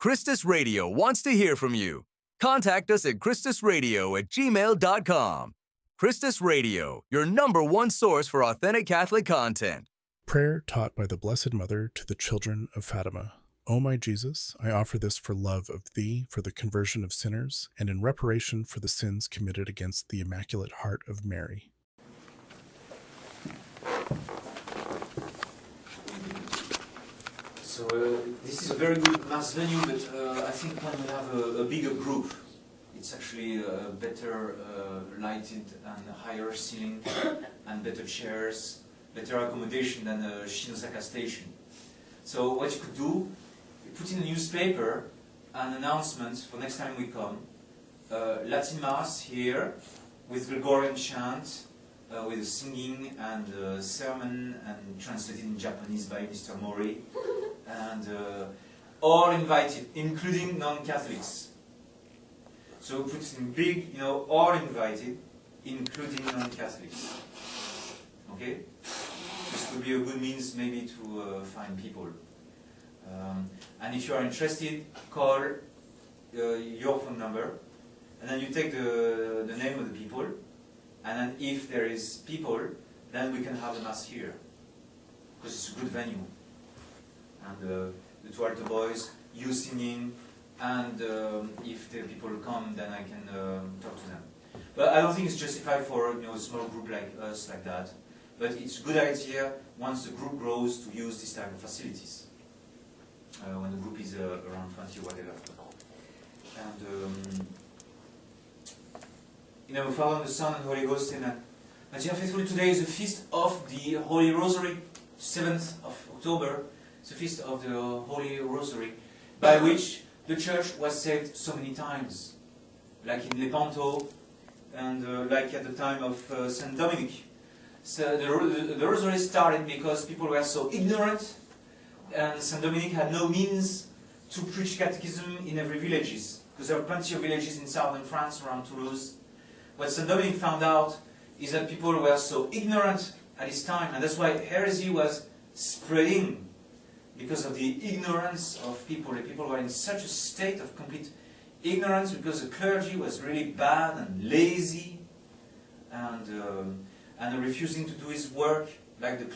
Christus Radio wants to hear from you. Contact us at christusradio@gmail.com. Christus Radio, your #1 source for authentic Catholic content. Prayer taught by the Blessed Mother to the children of Fatima. O my Jesus, I offer this for love of Thee, for the conversion of sinners, and in reparation for the sins committed against the Immaculate Heart of Mary. So this is a very good Mass venue, but I think when we have a bigger group, it's actually better lighted and higher ceiling and better chairs, better accommodation than Shinosaka Station. So what you could do, you put in a newspaper an announcement for next time we come, Latin Mass here with Gregorian chant, with singing and sermon and translated in Japanese by Mr. Mori, and all invited, including non-Catholics. So we put it in big, all invited, including non-Catholics. Okay? This could be a good means maybe to find people. And if you are interested, call your phone number, and then you take the name of the people, and then if there is people, then we can have the Mass here, because it's a good venue. And the two altar boys, you singing, and if the people come, then I can talk to them. But I don't think it's justified for a small group like us, like that. But it's a good idea once the group grows to use this type of facilities. When the group is around 20 or whatever. And Father, the Son, and Holy Ghost, amen. My dear faithful, today is the feast of the Holy Rosary, 7th of October. It's the feast of the Holy Rosary, by which the Church was saved so many times, like in Lepanto, and like at the time of Saint Dominic. So the Rosary started because people were so ignorant, and Saint Dominic had no means to preach catechism in every villages, because there are plenty of villages in southern France around Toulouse. What Saint Dominic found out is that people were so ignorant at his time, and that's why heresy was spreading, because of the ignorance of people. The people were in such a state of complete ignorance because the clergy was really bad and lazy and refusing to do his work like the